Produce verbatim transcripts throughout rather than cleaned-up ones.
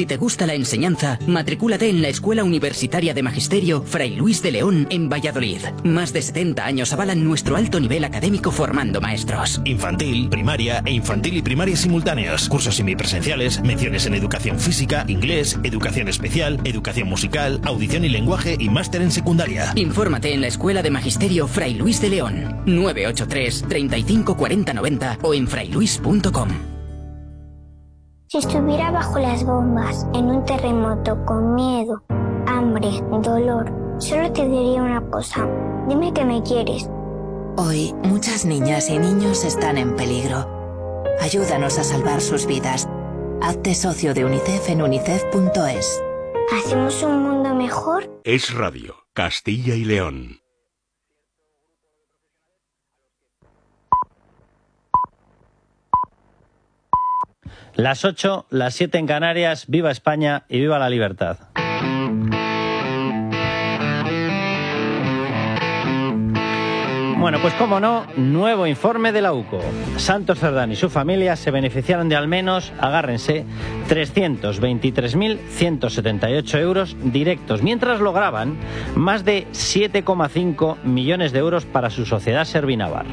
Si te gusta la enseñanza, matricúlate en la Escuela Universitaria de Magisterio Fray Luis de León en Valladolid. Más de setenta años avalan nuestro alto nivel académico formando maestros. Infantil, primaria e infantil y primaria simultáneos. Cursos semipresenciales, menciones en educación física, inglés, educación especial, educación musical, audición y lenguaje y máster en secundaria. Infórmate en la Escuela de Magisterio Fray Luis de León. nueve ocho tres, treinta y cinco, cuarenta, noventa o en frayluis punto com. Si estuviera bajo las bombas, en un terremoto, con miedo, hambre, dolor, solo te diría una cosa. Dime que me quieres. Hoy, muchas niñas y niños están en peligro. Ayúdanos a salvar sus vidas. Hazte socio de UNICEF en unicef punto es. ¿Hacemos un mundo mejor? Es Radio, Castilla y León. Las ocho, las siete en Canarias, viva España y viva la libertad. Bueno, pues cómo no, nuevo informe de la U C O. Santos Cerdán y su familia se beneficiaron de al menos, agárrense, trescientos veintitrés mil ciento setenta y ocho euros directos, mientras lograban más de siete coma cinco millones de euros para su sociedad Servinavar.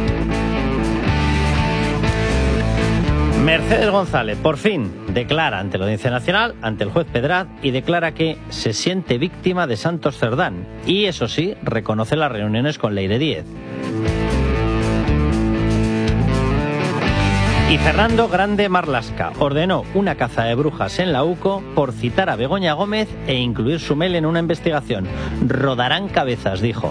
Mercedes González, por fin, declara ante la Audiencia Nacional, ante el juez Pedraz, y declara que se siente víctima de Santos Cerdán. Y, eso sí, reconoce las reuniones con Leire Díez. Y Fernando Grande Marlasca ordenó una caza de brujas en la U C O por citar a Begoña Gómez e incluir su mail en una investigación. Rodarán cabezas, dijo.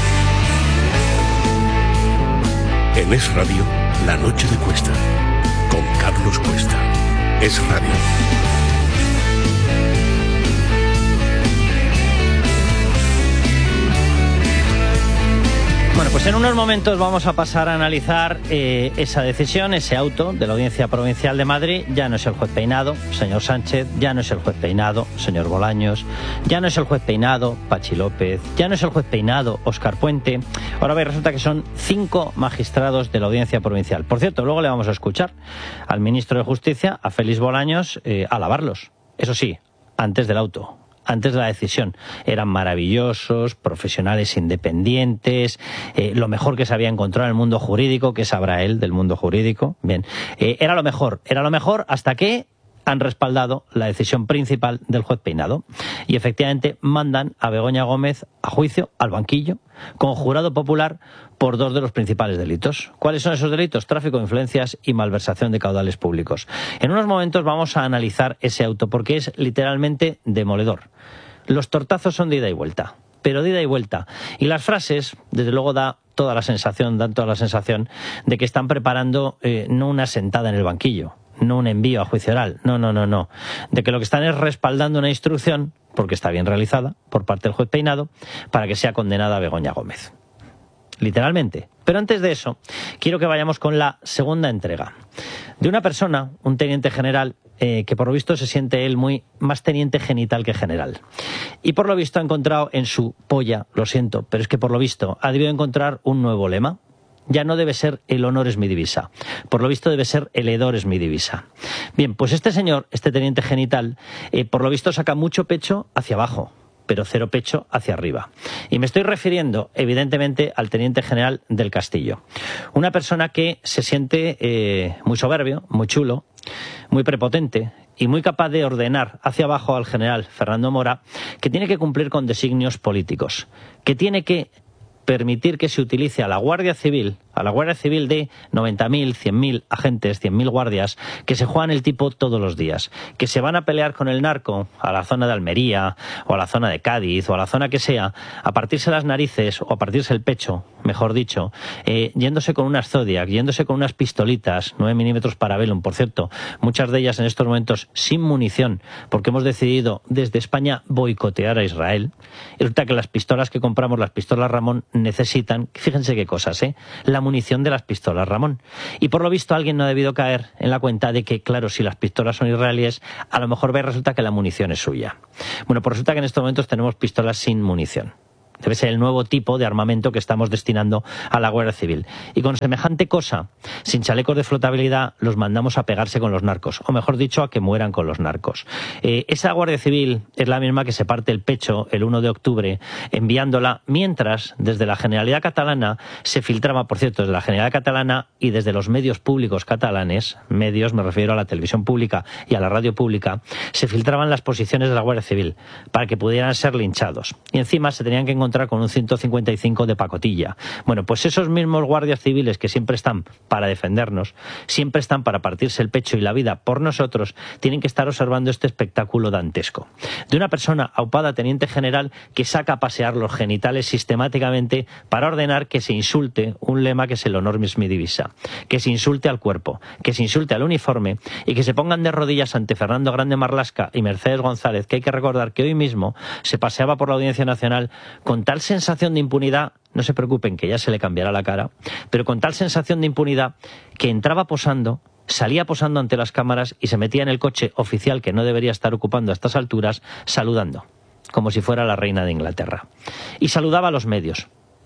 En Es Radio, la noche de Cuesta. Con Carlos Cuesta. Es Radio. Bueno, pues en unos momentos vamos a pasar a analizar eh, esa decisión, ese auto de la Audiencia Provincial de Madrid. Ya no es el juez Peinado, señor Sánchez, ya no es el juez Peinado, señor Bolaños, ya no es el juez Peinado, Pachi López, ya no es el juez Peinado, Óscar Puente. Ahora ve, resulta que son cinco magistrados de la Audiencia Provincial. Por cierto, luego le vamos a escuchar al ministro de Justicia, a Félix Bolaños, eh, alabarlos. Eso sí, antes del auto. Antes de la decisión. Eran maravillosos, profesionales independientes, eh, lo mejor que se había encontrado en el mundo jurídico, que sabrá él del mundo jurídico. Bien, eh, era lo mejor, era lo mejor hasta que han respaldado la decisión principal del juez Peinado. Y efectivamente mandan a Begoña Gómez a juicio, al banquillo, con jurado popular por dos de los principales delitos. ¿Cuáles son esos delitos? Tráfico de influencias y malversación de caudales públicos. En unos momentos vamos a analizar ese auto porque es literalmente demoledor. Los tortazos son de ida y vuelta, pero de ida y vuelta. Y las frases, desde luego, da toda la sensación, dan toda la sensación de que están preparando eh, no una sentada en el banquillo, no un envío a juicio oral, no, no, no, no. De que lo que están es respaldando una instrucción, porque está bien realizada, por parte del juez Peinado, para que sea condenada Begoña Gómez. Literalmente. Pero antes de eso, quiero que vayamos con la segunda entrega. De una persona, un teniente general, eh, que por lo visto se siente él muy más teniente genital que general. Y por lo visto ha encontrado en su polla, lo siento, pero es que por lo visto ha debido encontrar un nuevo lema. Ya no debe ser el honor es mi divisa. Por lo visto debe ser el hedor es mi divisa. Bien, pues este señor, este teniente genital, eh, por lo visto saca mucho pecho hacia abajo, pero cero pecho hacia arriba. Y me estoy refiriendo, evidentemente, al teniente general del Castillo. Una persona que se siente eh, muy soberbio, muy chulo, muy prepotente y muy capaz de ordenar hacia abajo al general Fernando Mora, que tiene que cumplir con designios políticos, que tiene que permitir que se utilice a la Guardia Civil, a la Guardia Civil de noventa mil, cien mil agentes, cien mil guardias, que se juegan el tipo todos los días, que se van a pelear con el narco a la zona de Almería, o a la zona de Cádiz, o a la zona que sea, a partirse las narices, o a partirse el pecho, mejor dicho, eh, yéndose con unas Zodiac, yéndose con unas pistolitas, nueve milímetros Parabellum, por cierto, muchas de ellas en estos momentos sin munición, porque hemos decidido desde España boicotear a Israel. Y resulta que las pistolas que compramos, las pistolas Ramón, necesitan, fíjense qué cosas, ¿eh? La munición de las pistolas Ramón. Y por lo visto alguien no ha debido caer en la cuenta de que, claro, si las pistolas son israelíes, a lo mejor ve resulta que la munición es suya. Bueno, pues resulta que en estos momentos tenemos pistolas sin munición. Debe ser el nuevo tipo de armamento que estamos destinando a la Guardia Civil. Y con semejante cosa, sin chalecos de flotabilidad, los mandamos a pegarse con los narcos, o mejor dicho, a que mueran con los narcos. Eh, esa Guardia Civil es la misma que se parte el pecho el uno de octubre, enviándola, mientras desde la Generalidad Catalana se filtraba, por cierto, desde la Generalidad Catalana y desde los medios públicos catalanes, medios, me refiero a la televisión pública y a la radio pública, se filtraban las posiciones de la Guardia Civil para que pudieran ser linchados. Y encima se tenían que encontrar con un ciento cincuenta y cinco de pacotilla. Bueno, pues esos mismos guardias civiles que siempre están para defendernos, siempre están para partirse el pecho y la vida por nosotros, tienen que estar observando este espectáculo dantesco. De una persona aupada teniente general que saca a pasear los genitales sistemáticamente para ordenar que se insulte un lema que es el honor es mi divisa, que se insulte al cuerpo, que se insulte al uniforme y que se pongan de rodillas ante Fernando Grande Marlaska y Mercedes González, que hay que recordar que hoy mismo se paseaba por la Audiencia Nacional con tal sensación de impunidad, no se preocupen que ya se le cambiará la cara, pero con tal sensación de impunidad que entraba posando, salía posando ante las cámaras y se metía en el coche oficial que no debería estar ocupando a estas alturas, saludando, como si fuera la reina de Inglaterra. Y saludaba a los medios.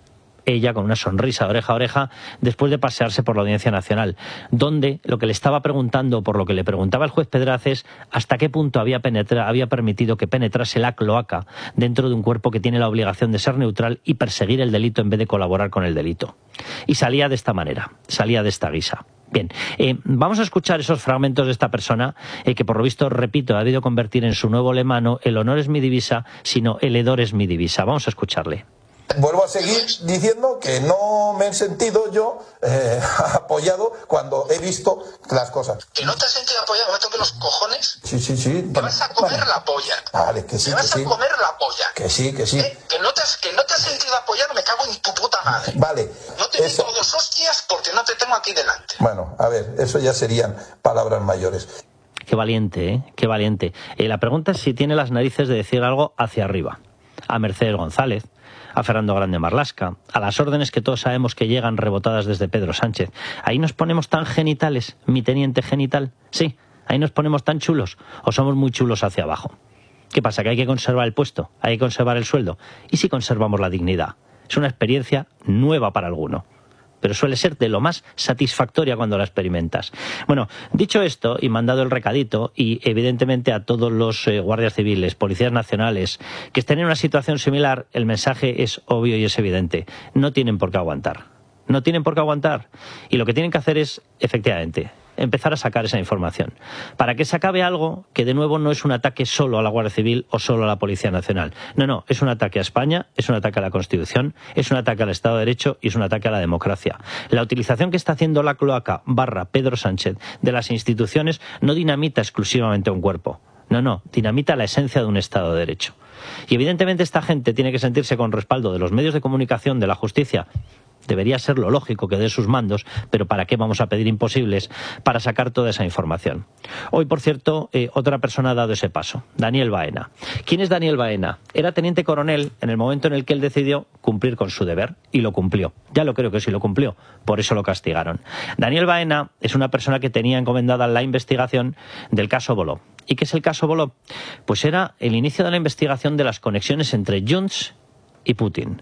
Ella con una sonrisa de oreja a oreja después de pasearse por la Audiencia Nacional, donde lo que le estaba preguntando, por lo que le preguntaba el juez Pedraz, es hasta qué punto había, penetra, había permitido que penetrase la cloaca dentro de un cuerpo que tiene la obligación de ser neutral y perseguir el delito en vez de colaborar con el delito. Y salía de esta manera, salía de esta guisa. Bien, eh, vamos a escuchar esos fragmentos de esta persona eh, que por lo visto, repito, ha debido convertir en su nuevo lema no el honor es mi divisa, sino el hedor es mi divisa. Vamos a escucharle. Vuelvo a seguir diciendo que no me he sentido yo eh, apoyado cuando he visto las cosas. ¿Que no te has sentido apoyado? ¿Me toques los cojones? Sí, sí, sí. Te vas a comer vale. la polla. Vale, que sí, Te que vas sí. a comer la polla. Que sí, que sí. ¿Eh? Que, no te has, que no te has sentido apoyado, me cago en tu puta madre. Vale. No te eso... digo dos hostias porque no te tengo aquí delante. Bueno, a ver, eso ya serían palabras mayores. Qué valiente, ¿eh? Qué valiente. Eh, la pregunta es si tiene las narices de decir algo hacia arriba. A Mercedes González, a Fernando Grande Marlaska, a las órdenes que todos sabemos que llegan rebotadas desde Pedro Sánchez. Ahí nos ponemos tan genitales, mi teniente genital. Sí, ahí nos ponemos tan chulos, o somos muy chulos hacia abajo. ¿Qué pasa? ¿Que hay que conservar el puesto? ¿Hay que conservar el sueldo? ¿Y si conservamos la dignidad? Es una experiencia nueva para alguno, pero suele ser de lo más satisfactoria cuando la experimentas. Bueno, dicho esto y mandado el recadito, y evidentemente a todos los eh, guardias civiles, policías nacionales, que estén en una situación similar, el mensaje es obvio y es evidente. No tienen por qué aguantar. No tienen por qué aguantar. Y lo que tienen que hacer es, efectivamente, empezar a sacar esa información, para que se acabe algo que de nuevo no es un ataque solo a la Guardia Civil o solo a la Policía Nacional. No, no, es un ataque a España, es un ataque a la Constitución, es un ataque al Estado de Derecho y es un ataque a la democracia. La utilización que está haciendo la cloaca barra Pedro Sánchez de las instituciones no dinamita exclusivamente un cuerpo. No, no, dinamita la esencia de un Estado de Derecho. Y evidentemente esta gente tiene que sentirse con respaldo de los medios de comunicación, de la justicia. Debería ser lo lógico que dé sus mandos, pero ¿para qué vamos a pedir imposibles para sacar toda esa información? Hoy, por cierto, eh, otra persona ha dado ese paso, Daniel Baena. ¿Quién es Daniel Baena? Era teniente coronel en el momento en el que él decidió cumplir con su deber, y lo cumplió. Ya lo creo que sí lo cumplió, por eso lo castigaron. Daniel Baena es una persona que tenía encomendada la investigación del caso Boló. ¿Y qué es el caso Boló? Pues era el inicio de la investigación de las conexiones entre Junts y Putin.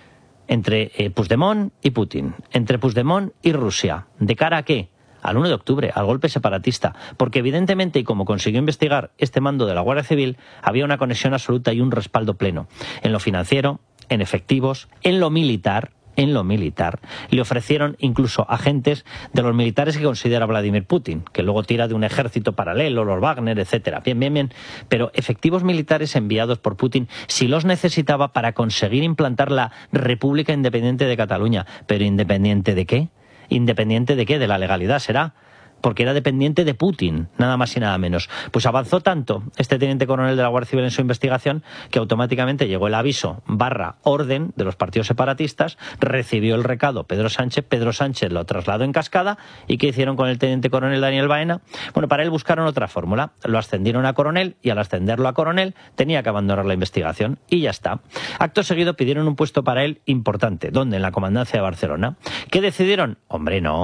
Entre eh, Puigdemont y Putin, entre Puigdemont y Rusia. ¿De cara a qué? Al uno de octubre, al golpe separatista. Porque evidentemente, y como consiguió investigar este mando de la Guardia Civil, había una conexión absoluta y un respaldo pleno. En lo financiero, en efectivos, en lo militar, en lo militar, le ofrecieron incluso agentes de los militares que considera Vladimir Putin, que luego tira de un ejército paralelo, los Wagner, etcétera. Bien, bien, bien. Pero efectivos militares enviados por Putin si los necesitaba para conseguir implantar la República Independiente de Cataluña. ¿Pero independiente de qué? ¿Independiente de qué? De la legalidad, será. Porque era dependiente de Putin, nada más y nada menos. Pues avanzó tanto este teniente coronel de la Guardia Civil en su investigación que automáticamente llegó el aviso barra orden de los partidos separatistas, recibió el recado Pedro Sánchez, Pedro Sánchez lo trasladó en cascada. ¿Y qué hicieron con el teniente coronel Daniel Baena? Bueno, para él buscaron otra fórmula, lo ascendieron a coronel y al ascenderlo a coronel tenía que abandonar la investigación y ya está. Acto seguido pidieron un puesto para él importante, ¿dónde? En la comandancia de Barcelona. ¿Qué decidieron? Hombre, no.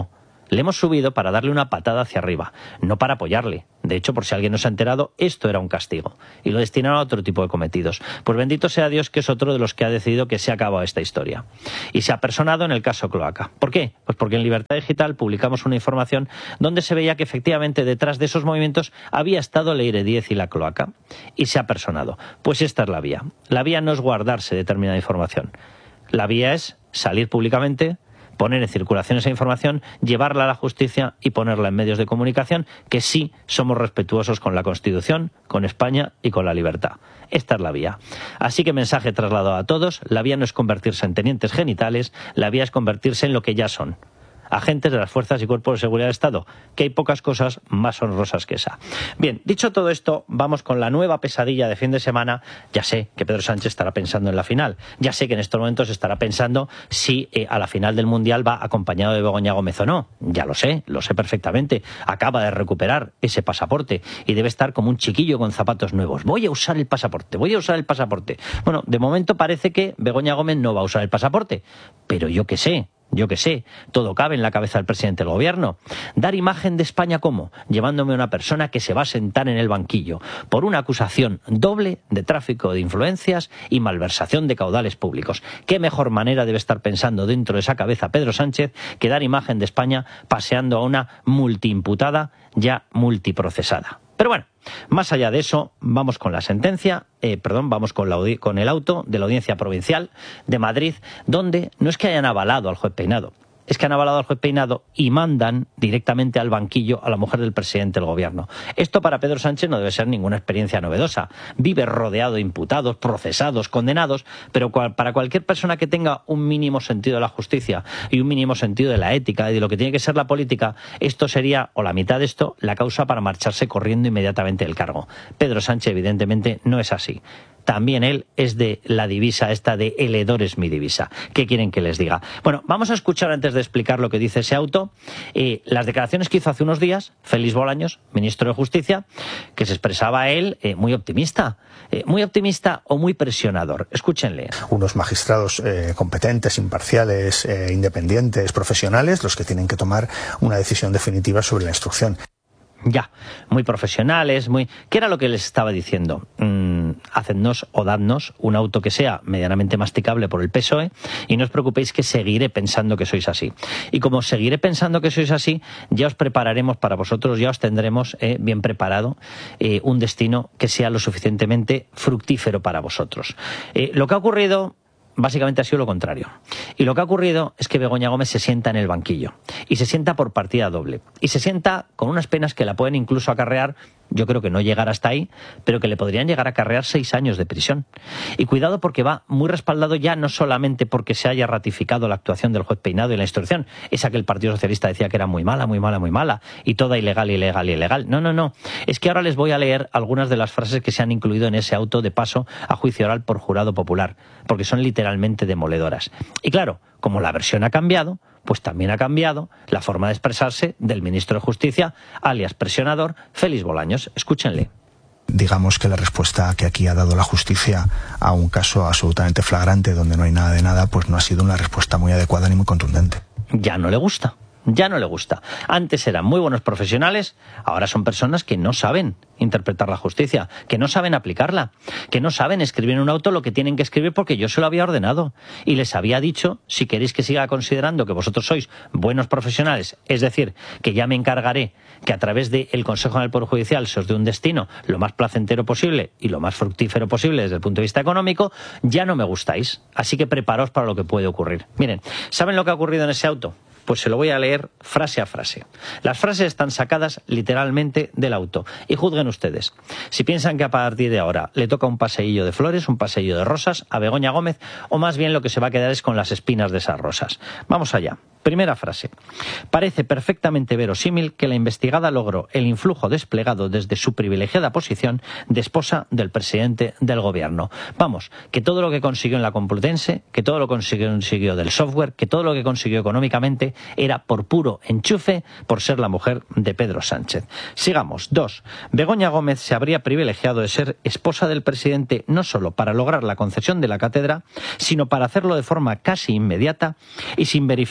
Le hemos subido para darle una patada hacia arriba, no para apoyarle. De hecho, por si alguien no se ha enterado, esto era un castigo. Y lo destinaron a otro tipo de cometidos. Pues bendito sea Dios que es otro de los que ha decidido que se ha acabado esta historia. Y se ha personado en el caso Cloaca. ¿Por qué? Pues porque en Libertad Digital publicamos una información donde se veía que efectivamente detrás de esos movimientos había estado Leire Díez y la Cloaca. Y se ha personado. Pues esta es la vía. La vía no es guardarse determinada información. La vía es salir públicamente, poner en circulación esa información, llevarla a la justicia y ponerla en medios de comunicación, que sí somos respetuosos con la Constitución, con España y con la libertad. Esta es la vía. Así que mensaje trasladado a todos: la vía no es convertirse en tenientes genitales, la vía es convertirse en lo que ya son: agentes de las fuerzas y cuerpos de seguridad del Estado, que hay pocas cosas más honrosas que esa. Bien, dicho todo esto, vamos con la nueva pesadilla de fin de semana. Ya sé que Pedro Sánchez estará pensando en la final, ya sé que en estos momentos estará pensando si eh, a la final del Mundial va acompañado de Begoña Gómez o no. Ya lo sé, lo sé perfectamente. Acaba de recuperar ese pasaporte y debe estar como un chiquillo con zapatos nuevos. Voy a usar el pasaporte, voy a usar el pasaporte. Bueno, de momento parece que Begoña Gómez no va a usar el pasaporte, pero yo qué sé. Yo qué sé, todo cabe en la cabeza del presidente del gobierno. Dar imagen de España ¿cómo? Llevándome a una persona que se va a sentar en el banquillo por una acusación doble de tráfico de influencias y malversación de caudales públicos. ¿Qué mejor manera debe estar pensando dentro de esa cabeza Pedro Sánchez que dar imagen de España paseando a una multiimputada ya multiprocesada? Pero bueno, más allá de eso, vamos con la sentencia, eh, perdón, vamos con, la, con el auto de la Audiencia Provincial de Madrid, donde no es que hayan avalado al juez Peinado, es que han avalado al juez Peinado y mandan directamente al banquillo a la mujer del presidente del gobierno. Esto para Pedro Sánchez no debe ser ninguna experiencia novedosa. Vive rodeado de imputados, procesados, condenados, pero cual, para cualquier persona que tenga un mínimo sentido de la justicia y un mínimo sentido de la ética y de lo que tiene que ser la política, esto sería, o la mitad de esto, la causa para marcharse corriendo inmediatamente del cargo. Pedro Sánchez evidentemente no es así. También él es de la divisa esta de el hedor es mi divisa. ¿Qué quieren que les diga? Bueno, vamos a escuchar, antes de explicar lo que dice ese auto, eh, las declaraciones que hizo hace unos días Félix Bolaños, ministro de Justicia, que se expresaba él eh, muy optimista. Eh, muy optimista o muy presionador. Escúchenle. Unos magistrados eh, competentes, imparciales, eh, independientes, profesionales, los que tienen que tomar una decisión definitiva sobre la instrucción. Ya, muy profesionales, muy... ¿Qué era lo que les estaba diciendo? Mm, hacednos o dadnos un auto que sea medianamente masticable por el P S O E y no os preocupéis que seguiré pensando que sois así. Y como seguiré pensando que sois así, ya os prepararemos para vosotros, ya os tendremos eh, bien preparado eh, un destino que sea lo suficientemente fructífero para vosotros. Eh, lo que ha ocurrido... básicamente ha sido lo contrario. Y lo que ha ocurrido es que Begoña Gómez se sienta en el banquillo. Y se sienta por partida doble. Y se sienta con unas penas que la pueden incluso acarrear, yo creo que no llegar hasta ahí, pero que le podrían llegar a acarrear seis años de prisión. Y cuidado, porque va muy respaldado ya no solamente porque se haya ratificado la actuación del juez Peinado y la instrucción, esa que el Partido Socialista decía que era muy mala, muy mala, muy mala, y toda ilegal, ilegal, ilegal. No, no, no. Es que ahora les voy a leer algunas de las frases que se han incluido en ese auto de paso a juicio oral por jurado popular, porque son literalmente realmente demoledoras. Y claro, como la versión ha cambiado, pues también ha cambiado la forma de expresarse del ministro de Justicia, alias presionador, Félix Bolaños. Escúchenle. Digamos que la respuesta que aquí ha dado la justicia a un caso absolutamente flagrante donde no hay nada de nada, pues no ha sido una respuesta muy adecuada ni muy contundente. Ya no le gusta. Ya no le gusta. Antes eran muy buenos profesionales, ahora son personas que no saben interpretar la justicia, que no saben aplicarla, que no saben escribir en un auto lo que tienen que escribir porque yo se lo había ordenado y les había dicho, si queréis que siga considerando que vosotros sois buenos profesionales, es decir, que ya me encargaré que a través del Consejo del Poder Judicial se os dé un destino lo más placentero posible y lo más fructífero posible desde el punto de vista económico, ya no me gustáis. Así que preparaos para lo que puede ocurrir. Miren, ¿saben lo que ha ocurrido en ese auto? Pues se lo voy a leer frase a frase. Las frases están sacadas literalmente del auto. Y juzguen ustedes. Si piensan que a partir de ahora le toca un paseillo de flores, un paseillo de rosas a Begoña Gómez, o más bien lo que se va a quedar es con las espinas de esas rosas. Vamos allá. Primera frase. Parece perfectamente verosímil que la investigada logró el influjo desplegado desde su privilegiada posición de esposa del presidente del gobierno. Vamos, que todo lo que consiguió en la Complutense, que todo lo que consiguió del software, que todo lo que consiguió económicamente era por puro enchufe por ser la mujer de Pedro Sánchez. Sigamos. Dos. Begoña Gómez se habría privilegiado de ser esposa del presidente no solo para lograr la concesión de la cátedra, sino para hacerlo de forma casi inmediata y sin verificar un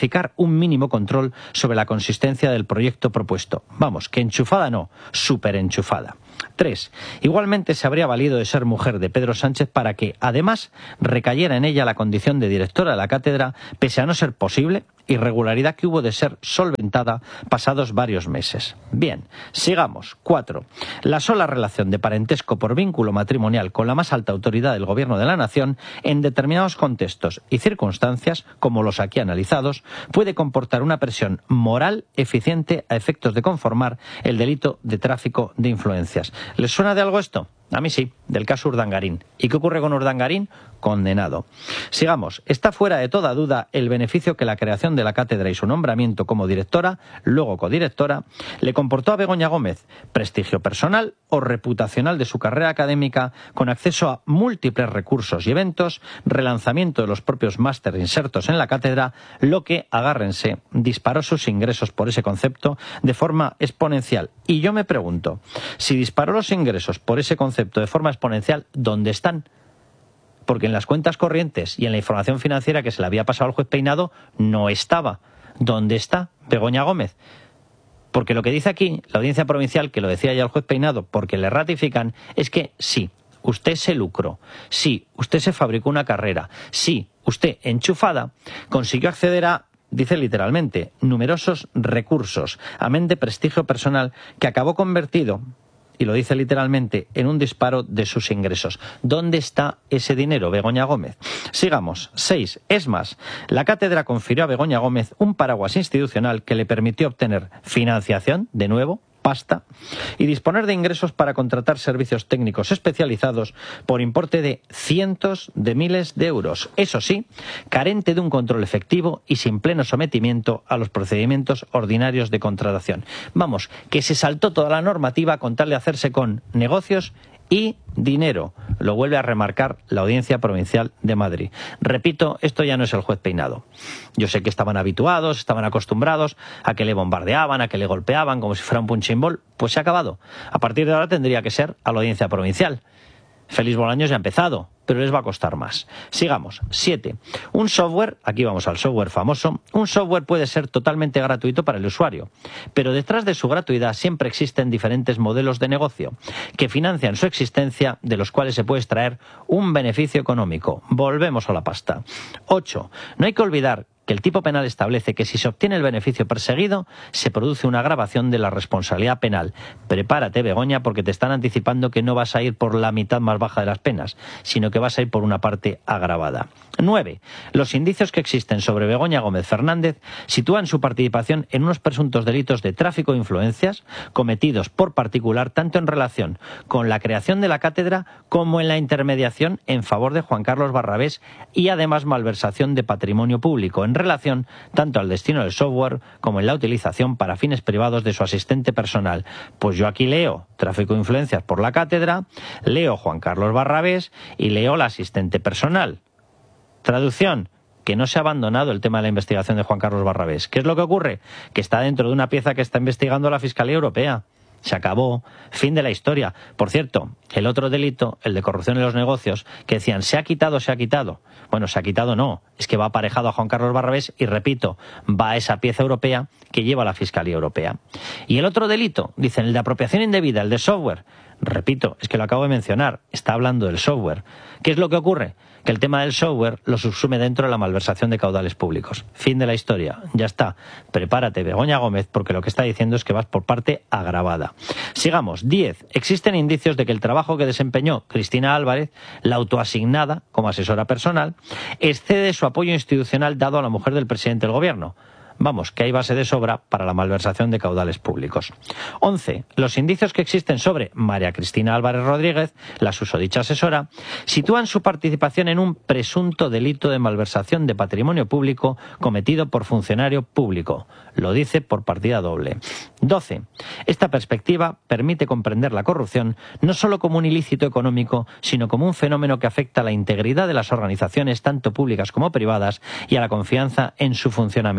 un mínimo control sobre la consistencia del proyecto propuesto. Vamos, que enchufada no, súper enchufada. tres. Igualmente se habría valido de ser mujer de Pedro Sánchez para que, además, recayera en ella la condición de directora de la cátedra, pese a no ser posible, irregularidad que hubo de ser solventada pasados varios meses. Bien, sigamos. cuatro. La sola relación de parentesco por vínculo matrimonial con la más alta autoridad del Gobierno de la Nación, en determinados contextos y circunstancias, como los aquí analizados, puede comportar una presión moral eficiente a efectos de conformar el delito de tráfico de influencias. ¿Les suena de algo esto? A mí sí, del caso Urdangarín. ¿Y qué ocurre con Urdangarín? Condenado. Sigamos. Está fuera de toda duda el beneficio que la creación de la cátedra y su nombramiento como directora, luego codirectora, le comportó a Begoña Gómez, prestigio personal o reputacional de su carrera académica, con acceso a múltiples recursos y eventos, relanzamiento de los propios máster insertos en la cátedra, lo que, agárrense, disparó sus ingresos por ese concepto de forma exponencial. Y yo me pregunto, si disparó los ingresos por ese concepto de forma exponencial, ¿dónde están? Porque en las cuentas corrientes y en la información financiera que se le había pasado al juez Peinado no estaba. ¿Dónde está Begoña Gómez? Porque lo que dice aquí la Audiencia Provincial, que lo decía ya el juez Peinado, porque le ratifican, es que sí, usted se lucró, sí, usted se fabricó una carrera, sí, usted, enchufada, consiguió acceder a, dice literalmente, numerosos recursos, amén de prestigio personal, que acabó convertido, y lo dice literalmente, en un disparo de sus ingresos. ¿Dónde está ese dinero, Begoña Gómez? Sigamos. seis. Es más, la cátedra confirió a Begoña Gómez un paraguas institucional que le permitió obtener financiación, de nuevo, pasta, y disponer de ingresos para contratar servicios técnicos especializados por importe de cientos de miles de euros. Eso sí, carente de un control efectivo y sin pleno sometimiento a los procedimientos ordinarios de contratación. Vamos, que se saltó toda la normativa con tal de hacerse con negocios y dinero. Lo vuelve a remarcar la Audiencia Provincial de Madrid. Repito, esto ya no es el juez Peinado. Yo sé que estaban habituados, estaban acostumbrados a que le bombardeaban, a que le golpeaban como si fuera un punching ball. Pues se ha acabado. A partir de ahora tendría que ser a la Audiencia Provincial. Félix Bolaños ya ha empezado, pero les va a costar más. Sigamos. siete. Un software, aquí vamos al software famoso, un software puede ser totalmente gratuito para el usuario, pero detrás de su gratuidad siempre existen diferentes modelos de negocio que financian su existencia, de los cuales se puede extraer un beneficio económico. Volvemos a la pasta. ocho. No hay que olvidar que el tipo penal establece que si se obtiene el beneficio perseguido, se produce una agravación de la responsabilidad penal. Prepárate, Begoña, porque te están anticipando que no vas a ir por la mitad más baja de las penas, sino que vas a ir por una parte agravada. nueve. Los indicios que existen sobre Begoña Gómez Fernández sitúan su participación en unos presuntos delitos de tráfico de influencias cometidos por particular tanto en relación con la creación de la cátedra como en la intermediación en favor de Juan Carlos Barrabés y además malversación de patrimonio público en relación tanto al destino del software como en la utilización para fines privados de su asistente personal. Pues yo aquí leo tráfico de influencias por la cátedra, leo Juan Carlos Barrabés y leo la asistente personal. Traducción, que no se ha abandonado el tema de la investigación de Juan Carlos Barrabés. ¿Qué es lo que ocurre? Que está dentro de una pieza que está investigando la Fiscalía Europea. Se acabó. Fin de la historia. Por cierto, el otro delito, el de corrupción en los negocios, que decían, ¿se ha quitado, se ha quitado? Bueno, se ha quitado no. Es que va aparejado a Juan Carlos Barrabés y, repito, va a esa pieza europea que lleva la Fiscalía Europea. Y el otro delito, dicen, el de apropiación indebida, el de software. Repito, es que lo acabo de mencionar, está hablando del software. ¿Qué es lo que ocurre? Que el tema del software lo subsume dentro de la malversación de caudales públicos. Fin de la historia, ya está. Prepárate, Begoña Gómez, porque lo que está diciendo es que vas por parte agravada. Sigamos. diez. Existen indicios de que el trabajo que desempeñó Cristina Álvarez, la autoasignada como asesora personal, excede su apoyo institucional dado a la mujer del presidente del gobierno. Vamos, que hay base de sobra para la malversación de caudales públicos. once. Los indicios que existen sobre María Cristina Álvarez Rodríguez, la susodicha asesora, sitúan su participación en un presunto delito de malversación de patrimonio público cometido por funcionario público. Lo dice por partida doble. doce. Esta perspectiva permite comprender la corrupción no solo como un ilícito económico, sino como un fenómeno que afecta a la integridad de las organizaciones, tanto públicas como privadas, y a la confianza en su funcionamiento.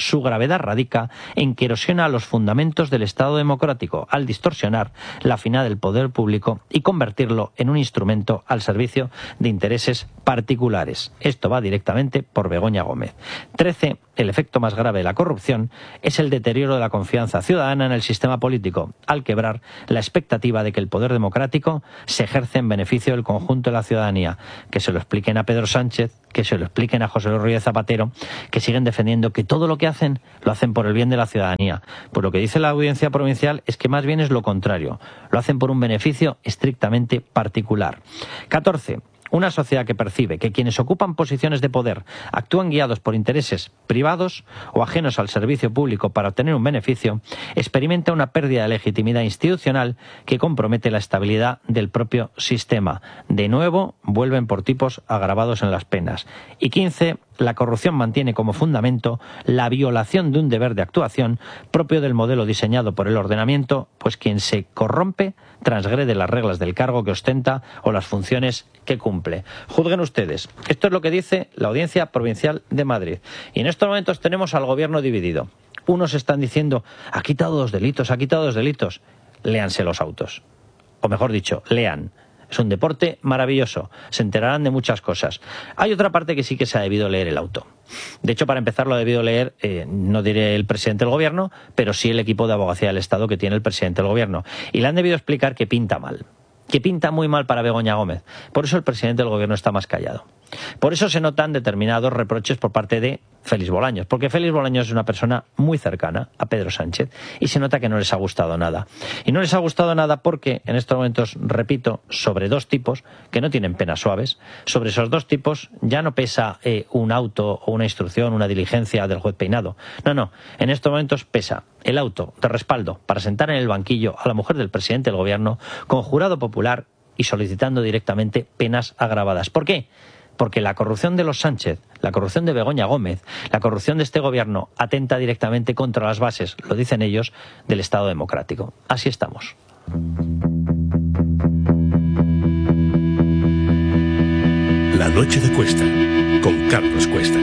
Su gravedad radica en que erosiona los fundamentos del Estado democrático al distorsionar la finalidad del poder público y convertirlo en un instrumento al servicio de intereses particulares. Esto va directamente por Begoña Gómez. trece. El efecto más grave de la corrupción es el deterioro de la confianza ciudadana en el sistema político, al quebrar la expectativa de que el poder democrático se ejerce en beneficio del conjunto de la ciudadanía. Que se lo expliquen a Pedro Sánchez, que se lo expliquen a José Luis Rodríguez Zapatero, que siguen defendiendo que todo lo que hacen lo hacen por el bien de la ciudadanía. Pues lo que dice la Audiencia Provincial es que más bien es lo contrario. Lo hacen por un beneficio estrictamente particular. catorce. Una sociedad que percibe que quienes ocupan posiciones de poder actúan guiados por intereses privados o ajenos al servicio público para obtener un beneficio, experimenta una pérdida de legitimidad institucional que compromete la estabilidad del propio sistema. De nuevo, vuelven por tipos agravados en las penas. Y quince. La corrupción mantiene como fundamento la violación de un deber de actuación propio del modelo diseñado por el ordenamiento, pues quien se corrompe transgrede las reglas del cargo que ostenta o las funciones que cumple. Juzguen ustedes. Esto es lo que dice la Audiencia Provincial de Madrid. Y en estos momentos tenemos al gobierno dividido. Unos están diciendo, ha quitado dos delitos, ha quitado dos delitos. Léanse los autos. O mejor dicho, lean. Es un deporte maravilloso, se enterarán de muchas cosas. Hay otra parte que sí que se ha debido leer el auto. De hecho, para empezar lo ha debido leer, eh, no diré el presidente del gobierno, pero sí el equipo de abogacía del Estado que tiene el presidente del gobierno. Y le han debido explicar que pinta mal, que pinta muy mal para Begoña Gómez. Por eso el presidente del gobierno está más callado. Por eso se notan determinados reproches por parte de Félix Bolaños, porque Félix Bolaños es una persona muy cercana a Pedro Sánchez y se nota que no les ha gustado nada. Y no les ha gustado nada porque en estos momentos, repito, sobre dos tipos que no tienen penas suaves, sobre esos dos tipos ya no pesa eh, un auto o una instrucción, una diligencia del juez Peinado. No, no, en estos momentos pesa el auto de respaldo para sentar en el banquillo a la mujer del presidente del gobierno con jurado popular y solicitando directamente penas agravadas. ¿Por qué? Porque la corrupción de los Sánchez, la corrupción de Begoña Gómez, la corrupción de este gobierno atenta directamente contra las bases, lo dicen ellos, del Estado democrático. Así estamos. La noche de Cuesta, con Carlos Cuesta.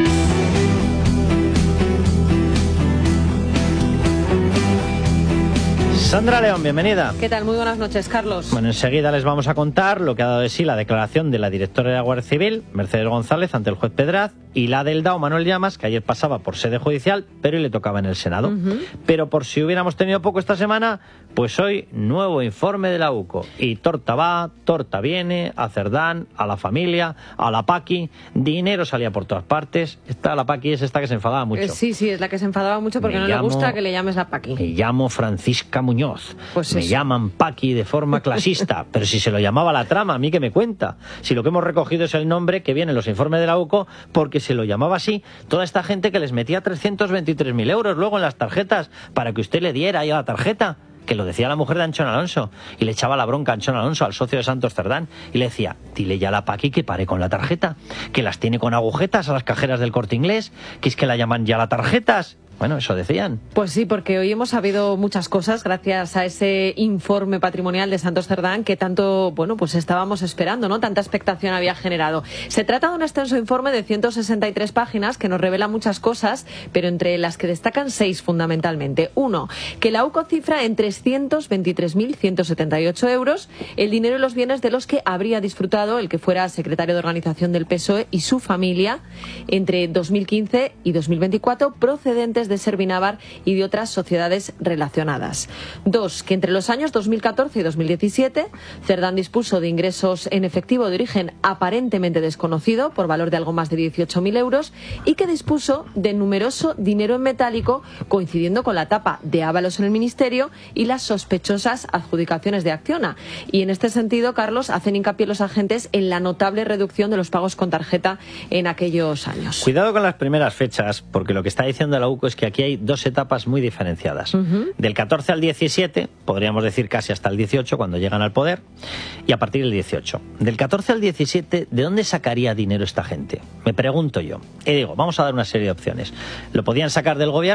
Sandra León, bienvenida. ¿Qué tal? Muy buenas noches, Carlos. Bueno, enseguida les vamos a contar lo que ha dado de sí la declaración de la directora de la Guardia Civil, Mercedes González, ante el juez Pedraz, y la del D A O, Manuel Llamas, que ayer pasaba por sede judicial, pero hoy le tocaba en el Senado. Uh-huh. Pero por si hubiéramos tenido poco esta semana, pues hoy nuevo informe de la U C O. Y torta va, torta viene, a Cerdán, a la familia, a la Paqui, dinero salía por todas partes. Esta, la Paqui es esta que se enfadaba mucho. Eh, sí, sí, es la que se enfadaba mucho porque me no llamo, le gusta que le llames la Paqui. Me llamo Francisca Muñoz. Pues me eso. llaman Paqui de forma clasista, pero si se lo llamaba la trama, a mí que me cuenta. Si lo que hemos recogido es el nombre que viene en los informes de la U C O, porque se lo llamaba así toda esta gente que les metía trescientos veintitrés mil euros luego en las tarjetas para que usted le diera ahí a la tarjeta, que lo decía la mujer de Anchón Alonso, y le echaba la bronca a Anchón Alonso, al socio de Santos Cerdán, y le decía, dile ya a la Paqui que pare con la tarjeta, que las tiene con agujetas a las cajeras del Corte Inglés, que es que la llaman ya las tarjetas. Bueno, eso decían. Pues sí, porque hoy hemos sabido muchas cosas gracias a ese informe patrimonial de Santos Cerdán que tanto, bueno, pues estábamos esperando, ¿no? Tanta expectación había generado. Se trata de un extenso informe de ciento sesenta y tres páginas que nos revela muchas cosas, pero entre las que destacan seis fundamentalmente. Uno, que la U C O cifra en trescientos veintitrés mil ciento setenta y ocho euros el dinero y los bienes de los que habría disfrutado el que fuera secretario de organización del P S O E y su familia entre dos mil quince y dos mil veinticuatro, procedentes de Servinavar y de otras sociedades relacionadas. Dos, que entre los años dos mil catorce y dos mil diecisiete Cerdán dispuso de ingresos en efectivo de origen aparentemente desconocido por valor de algo más de dieciocho mil euros y que dispuso de numeroso dinero en metálico coincidiendo con la etapa de Ábalos en el Ministerio y las sospechosas adjudicaciones de Acciona. Y en este sentido, Carlos, hacen hincapié los agentes en la notable reducción de los pagos con tarjeta en aquellos años. Cuidado con las primeras fechas, porque lo que está diciendo la U C O es que aquí hay dos etapas muy diferenciadas. Uh-huh. Del catorce al diecisiete, podríamos decir casi hasta el dieciocho, cuando llegan al poder, y a partir del dieciocho. Del catorce al diecisiete, ¿de dónde sacaría dinero esta gente? Me pregunto yo. Y digo, vamos a dar una serie de opciones. Lo podían sacar del gobierno,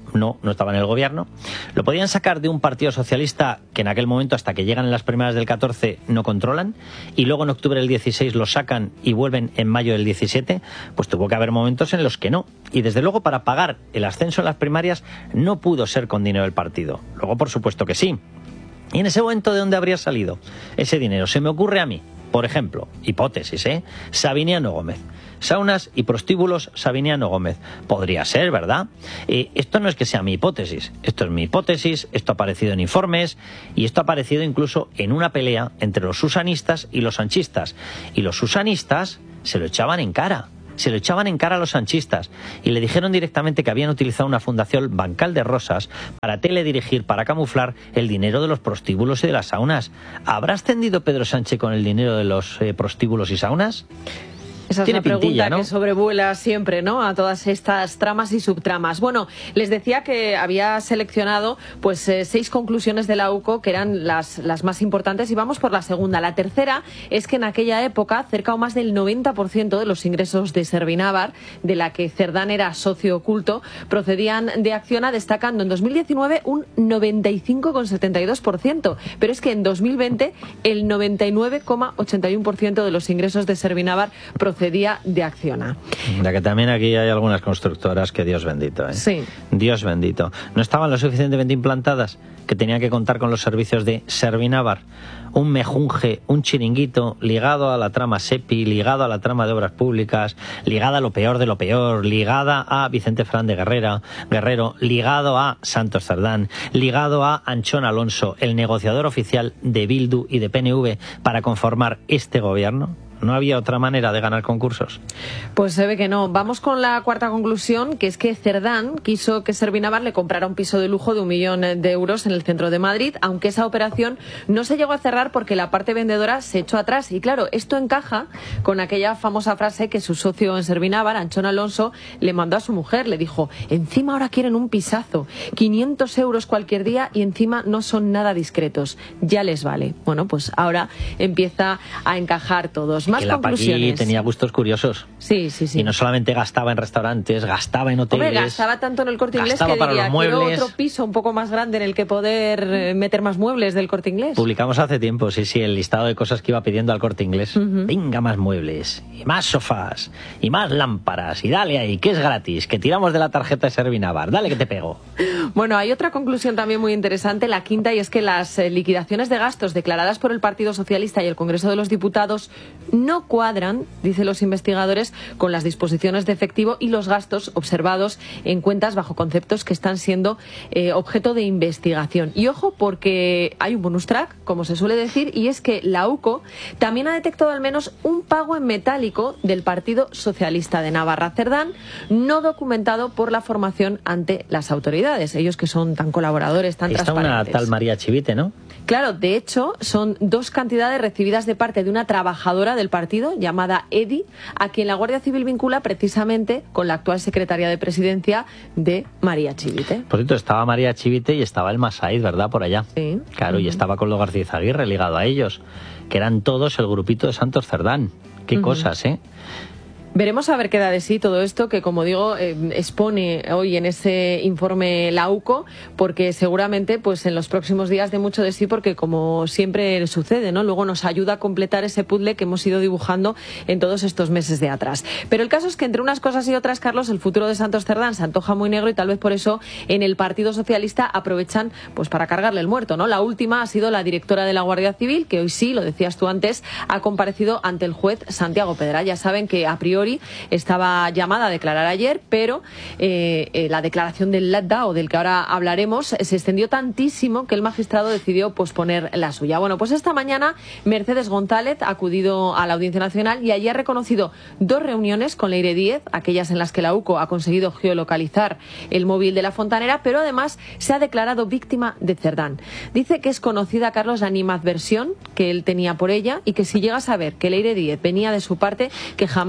no, no estaba en el gobierno. Lo podían sacar de un partido socialista que en aquel momento, hasta que llegan en las primarias del catorce, no controlan, y luego en octubre del dieciséis lo sacan y vuelven en mayo del diecisiete, pues tuvo que haber momentos en los que no. Y desde luego para pagar el ascenso en las primarias no pudo ser con dinero del partido. Luego por supuesto que sí. ¿Y en ese momento de dónde habría salido ese dinero? Se me ocurre a mí, por ejemplo, hipótesis, ¿eh? Sabiniano Gómez. Saunas y prostíbulos Sabiniano Gómez. Podría ser, ¿verdad? Eh, esto no es que sea mi hipótesis. Esto es mi hipótesis, esto ha aparecido en informes y esto ha aparecido incluso en una pelea entre los susanistas y los sanchistas. Y los susanistas se lo echaban en cara. Se lo echaban en cara a los sanchistas y le dijeron directamente que habían utilizado una fundación bancal de rosas para teledirigir, para camuflar el dinero de los prostíbulos y de las saunas. ¿Habrá ascendido Pedro Sánchez con el dinero de los eh, prostíbulos y saunas? Esa es Tiene la pregunta, pintilla, ¿no? que sobrevuela siempre, ¿no?, a todas estas tramas y subtramas. Bueno, les decía que había seleccionado pues eh, seis conclusiones de la U C O que eran las, las más importantes, y vamos por la segunda. La tercera es que en aquella época cerca o más del noventa por ciento de los ingresos de Servinávar, de la que Cerdán era socio oculto, procedían de Acciona, destacando en dos mil diecinueve un noventa y cinco coma setenta y dos por ciento. Pero es que en dos mil veinte el noventa y nueve coma ochenta y uno por ciento de los ingresos de Servinávar procedían procedía de Acciona. Ya que también aquí hay algunas constructoras que Dios bendito, ¿eh? Sí. Dios bendito. No estaban lo suficientemente implantadas que tenían que contar con los servicios de Servinávar. Un mejunje, un chiringuito ligado a la trama SEPI, ligado a la trama de obras públicas, ligada a lo peor de lo peor, ligada a Vicente Fran de Guerrera, Guerrero, ligado a Santos Cerdán, ligado a Anchón Alonso, el negociador oficial de Bildu y de P N V para conformar este gobierno. ¿No había otra manera de ganar concursos? Pues se ve que no. Vamos con la cuarta conclusión, que es que Cerdán quiso que Servinávar le comprara un piso de lujo de un millón de euros en el centro de Madrid, aunque esa operación no se llegó a cerrar porque la parte vendedora se echó atrás. Y claro, esto encaja con aquella famosa frase que su socio en Servinávar, Anchón Alonso, le mandó a su mujer. Le dijo: encima ahora quieren un pisazo, quinientos euros cualquier día, y encima no son nada discretos. Ya les vale. Bueno, pues ahora empieza a encajar todos. Más que la conclusiones. Paqui tenía gustos curiosos. Sí, sí, sí. Y no solamente gastaba en restaurantes, gastaba en hoteles. Hombre, gastaba tanto en el Corte Inglés gastaba que para diría, los muebles. quiero otro piso un poco más grande en el que poder eh, meter más muebles del Corte Inglés. Publicamos hace tiempo, sí, sí, el listado de cosas que iba pidiendo al Corte Inglés. Uh-huh. Venga, más muebles, y más sofás, y más lámparas, y dale ahí, que es gratis, que tiramos de la tarjeta de Servinávar, dale que te pego. Bueno, hay otra conclusión también muy interesante, la quinta, y es que las eh, liquidaciones de gastos declaradas por el Partido Socialista y el Congreso de los Diputados no cuadran, dicen los investigadores, con las disposiciones de efectivo y los gastos observados en cuentas bajo conceptos que están siendo eh, objeto de investigación. Y ojo, porque hay un bonus track, como se suele decir, y es que la U C O también ha detectado al menos un pago en metálico del Partido Socialista de Navarra, Cerdán, no documentado por la formación ante las autoridades, ellos que son tan colaboradores, tan Está transparentes. Una tal María Chivite, ¿no? Claro, de hecho, son dos cantidades recibidas de parte de una trabajadora del partido llamada Edi, a quien la Guardia Civil vincula precisamente con la actual secretaria de Presidencia de María Chivite. Por cierto, estaba María Chivite y estaba el Masaiz, ¿verdad? Por allá. Sí. Claro, uh-huh. Y estaba con los García Aguirre ligado a ellos, que eran todos el grupito de Santos Cerdán. Qué uh-huh. cosas, ¿eh? Veremos a ver qué da de sí todo esto que, como digo, eh, expone hoy en ese informe la U C O, porque seguramente pues en los próximos días dé mucho de sí, porque como siempre sucede, ¿no? Luego nos ayuda a completar ese puzzle que hemos ido dibujando en todos estos meses de atrás. Pero el caso es que entre unas cosas y otras, Carlos, el futuro de Santos Cerdán se antoja muy negro, y tal vez por eso en el Partido Socialista aprovechan pues para cargarle el muerto, ¿no? La última ha sido la directora de la Guardia Civil, que hoy sí, lo decías tú antes, ha comparecido ante el juez Santiago Pedra. Ya saben que a priori estaba llamada a declarar ayer, pero eh, eh, la declaración del letdown, del que ahora hablaremos, se extendió tantísimo que el magistrado decidió posponer la suya. Bueno, pues esta mañana Mercedes González ha acudido a la Audiencia Nacional y allí ha reconocido dos reuniones con Leire Díez, aquellas en las que la U C O ha conseguido geolocalizar el móvil de la fontanera, pero además se ha declarado víctima de Cerdán. Dice que es conocida, Carlos, la animadversión que él tenía por ella, y que si llega a saber que Leire Díez venía de su parte, que jamás la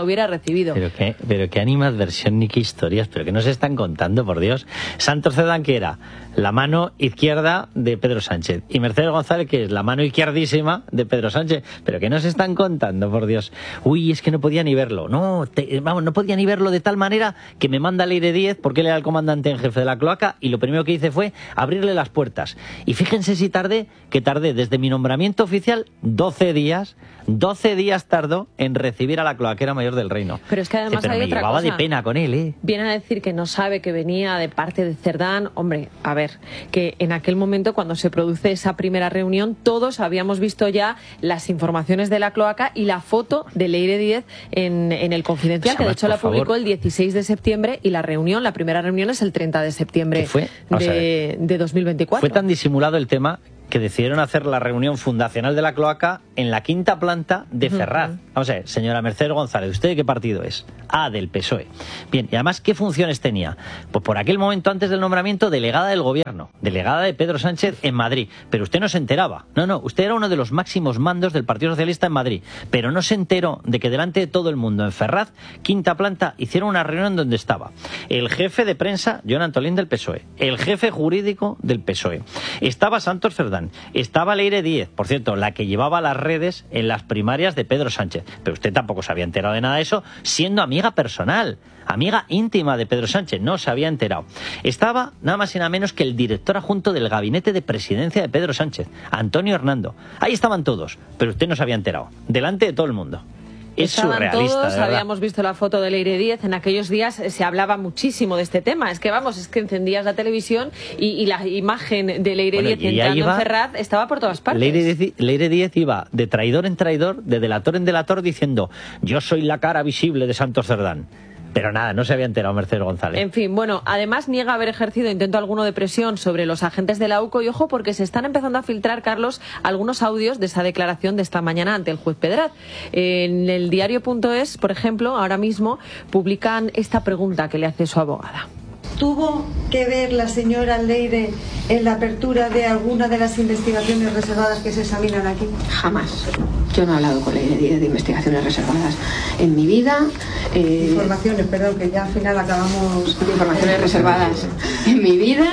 la hubiera recibido. Pero qué, pero qué animadversión ni qué historias, pero que nos están contando, por Dios. Santos Cerdán, que era la mano izquierda de Pedro Sánchez, y Mercedes González, que es la mano izquierdísima de Pedro Sánchez, pero que nos están contando, por Dios. Uy, es que no podía ni verlo, no, te, vamos, no podía ni verlo de tal manera que me manda Leire Díez, porque él era el comandante en jefe de la cloaca, y lo primero que hice fue abrirle las puertas. Y fíjense si tardé, que tardé desde mi nombramiento oficial doce días, doce días tardó en recibir a la cloaquera mayor del reino. Pero es que además pero hay me otra llevaba cosa. de pena con él, ¿eh? Viene a decir que no sabe que venía de parte de Cerdán. Hombre, a ver, que en aquel momento cuando se produce esa primera reunión todos habíamos visto ya las informaciones de la cloaca y la foto de Leire Díez en, en el Confidencial, que de hecho la publicó el dieciséis de septiembre, y la reunión, la primera reunión es el treinta de septiembre fue? de, de dos mil veinticuatro. Fue tan disimulado el tema que decidieron hacer la reunión fundacional de la cloaca en la quinta planta de Ferraz. Uh-huh. Vamos a ver, señora Mercedes González, ¿usted de qué partido es? Ah, del P S O E. Bien, y además, ¿qué funciones tenía? Pues por aquel momento, antes del nombramiento, delegada del gobierno, delegada de Pedro Sánchez en Madrid. Pero usted no se enteraba. No, no, usted era uno de los máximos mandos del Partido Socialista en Madrid. Pero no se enteró de que delante de todo el mundo en Ferraz, quinta planta, hicieron una reunión donde estaba el jefe de prensa, Jon Antolín, del P S O E, el jefe jurídico del P S O E, estaba Santos Cerdán, estaba Leire Díez, por cierto, la que llevaba las redes en las primarias de Pedro Sánchez. Pero usted tampoco se había enterado de nada de eso, siendo amiga personal, amiga íntima de Pedro Sánchez, no se había enterado. Estaba nada más y nada menos que el director adjunto del gabinete de presidencia de Pedro Sánchez, Antonio Hernando. Ahí estaban todos, pero usted no se había enterado, delante de todo el mundo. Es Estaban surrealista, todos, de verdad. habíamos visto la foto de Leire Díez. En aquellos días se hablaba muchísimo de este tema. Es que vamos, es que encendías la televisión y, y la imagen de Leire Bueno, Díez y entrando iba, en Ferraz estaba por todas partes. Leire Díez, Leire Díez iba de traidor en traidor, de delator en delator, diciendo: yo soy la cara visible de Santos Cerdán. Pero nada, no se había enterado Mercedes González. En fin, bueno, además niega haber ejercido intento alguno de presión sobre los agentes de la U C O, y ojo, porque se están empezando a filtrar, Carlos, algunos audios de esa declaración de esta mañana ante el juez Pedraz. En el diario punto es, por ejemplo, ahora mismo publican esta pregunta que le hace su abogada. ¿Tuvo que ver la señora Leire en la apertura de alguna de las investigaciones reservadas que se examinan aquí? Jamás. Yo no he hablado con Leire Díez de investigaciones reservadas en mi vida. Eh... Informaciones, perdón, que ya al final acabamos... Informaciones reservadas en mi vida.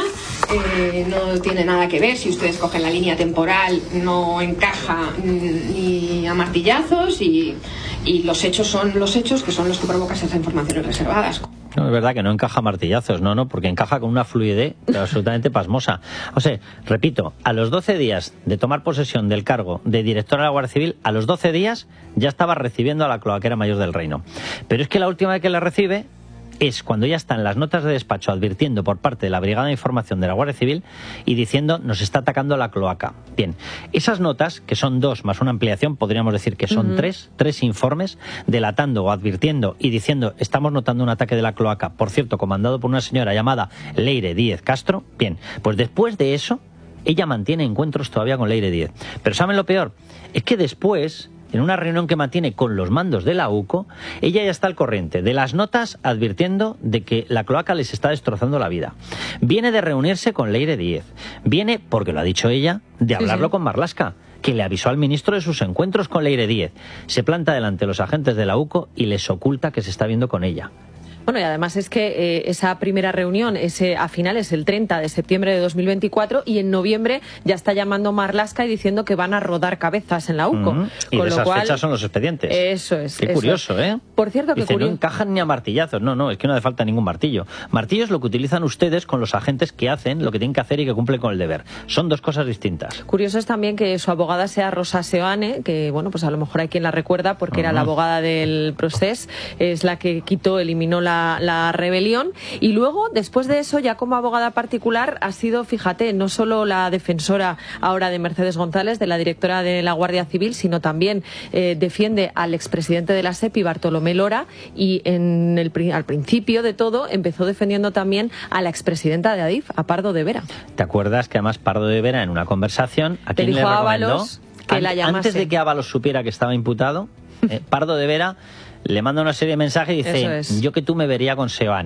Eh, no tiene nada que ver. Si ustedes cogen la línea temporal, no encaja ni a martillazos, y, y los hechos son los hechos, que son los que provocan esas informaciones reservadas. No, es verdad que no encaja martillazos, no, no, porque encaja con una fluidez absolutamente pasmosa. O sea, repito, a los doce días de tomar posesión del cargo de directora de la Guardia Civil, a los doce días ya estaba recibiendo a la cloaquera mayor del reino. Pero es que la última vez que la recibe es cuando ya están las notas de despacho advirtiendo por parte de la Brigada de Información de la Guardia Civil y diciendo: nos está atacando la cloaca. Bien, esas notas, que son dos más una ampliación, podríamos decir que son uh-huh. tres, tres informes delatando o advirtiendo y diciendo: estamos notando un ataque de la cloaca, por cierto, comandado por una señora llamada Leire Díez Castro. Bien, pues después de eso, ella mantiene encuentros todavía con Leire Díez. Pero ¿saben lo peor? Es que después, en una reunión que mantiene con los mandos de la U C O, ella ya está al corriente de las notas advirtiendo de que la cloaca les está destrozando la vida. Viene de reunirse con Leire Díez. Viene, porque lo ha dicho ella, de hablarlo sí, sí. con Marlaska, que le avisó al ministro de sus encuentros con Leire Díez. Se planta delante de los agentes de la U C O y les oculta que se está viendo con ella. Bueno, y además es que eh, esa primera reunión ese, a finales, el treinta de septiembre de dos mil veinticuatro, y en noviembre ya está llamando Marlaska y diciendo que van a rodar cabezas en la U C O. Uh-huh. Y con de lo esas cual, fechas son los expedientes. Eso es. Qué eso curioso, es. ¿eh? Por cierto, que Dice, curio... no encajan ni a martillazos. No, no, es que no hace falta ningún martillo. Martillo es lo que utilizan ustedes con los agentes que hacen lo que tienen que hacer y que cumplen con el deber. Son dos cosas distintas. Curioso es también que su abogada sea Rosa Seoane, que, bueno, pues a lo mejor hay quien la recuerda porque uh-huh. era la abogada del Procés, es la que quitó, eliminó la, la rebelión. Y luego, después de eso, ya como abogada particular, ha sido, fíjate, no solo la defensora ahora de Mercedes González, de la directora de la Guardia Civil, sino también eh, defiende al expresidente de la SEPI, Bartolomé Lora, y en el, al principio de todo empezó defendiendo también a la expresidenta de Adif, a Pardo de Vera. ¿Te acuerdas que además Pardo de Vera, en una conversación, a quién le dijo recomendó? Ábalos que la llamase. Antes de que Ábalos supiera que estaba imputado, eh, Pardo de Vera le manda una serie de mensajes y dice: yo que tú me vería con Seoane.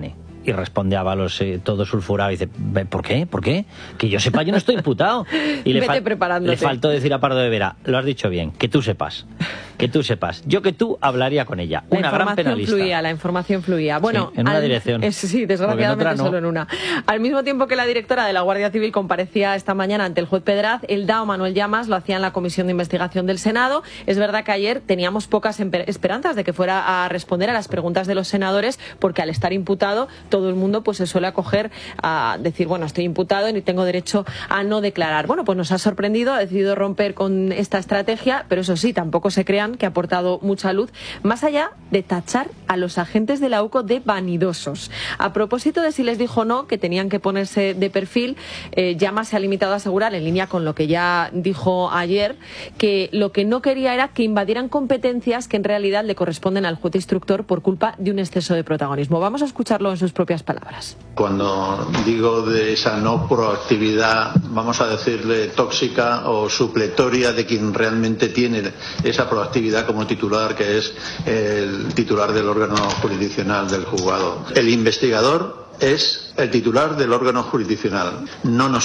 Y responde Ábalos eh, todo sulfurado y dice, ¿por qué? ¿Por qué? Que yo sepa, yo no estoy imputado. Y le, Vete fal preparándote. le faltó decir a Pardo de Vera, lo has dicho bien, que tú sepas, que tú sepas. Yo que tú hablaría con ella, la una gran penalista. Fluía, la información fluía. Bueno, sí, en una al, dirección. Es, sí, desgraciadamente en no. solo en una. Al mismo tiempo que la directora de la Guardia Civil comparecía esta mañana ante el juez Pedraz, el D A O Manuel Llamas lo hacía en la Comisión de Investigación del Senado. Es verdad que ayer teníamos pocas esperanzas de que fuera a responder a las preguntas de los senadores, porque al estar imputado, todo el mundo pues se suele acoger a decir, bueno, estoy imputado y tengo derecho a no declarar. Bueno, pues nos ha sorprendido, ha decidido romper con esta estrategia, pero eso sí, tampoco se crean que ha aportado mucha luz, más allá de tachar a los agentes de la U C O de vanidosos. A propósito de si les dijo no, que tenían que ponerse de perfil, eh, Llamas se ha limitado a asegurar, en línea con lo que ya dijo ayer, que lo que no quería era que invadieran competencias que en realidad le corresponden al juez instructor por culpa de un exceso de protagonismo. Vamos a escucharlo en sus propias palabras. Cuando digo de esa no proactividad, vamos a decirle tóxica o supletoria de quien realmente tiene esa proactividad como titular, que es el titular del órgano jurisdiccional del juzgado. El investigador es el titular del órgano jurisdiccional, no nosotros.